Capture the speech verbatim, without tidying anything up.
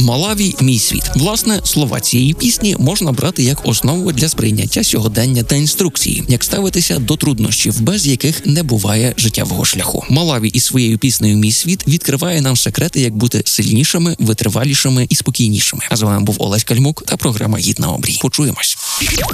«Малаві. Мій світ». Власне, слова цієї пісні можна брати як основу для сприйняття сьогодення та інструкції, як ставитися до труднощів, без яких не буває життєвого шляху. Малаві із своєю піснею «Мій світ» відкриває нам секрети, як бути сильнішими, витривалішими і спокійнішими. А з вами був Олесь Кальмук та програма «Гід на обрій». Почуємось.